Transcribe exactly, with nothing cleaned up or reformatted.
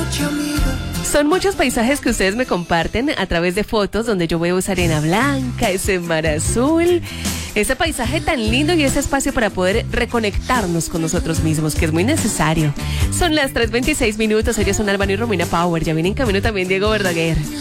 Son muchos paisajes que ustedes me comparten a través de fotos donde yo veo esa arena blanca, ese mar azul, ese paisaje tan lindo y ese espacio para poder reconectarnos con nosotros mismos, que es muy necesario. Son las tres veintiséis minutos, ellos son Albano y Romina Power, ya viene en camino también Diego Verdaguer.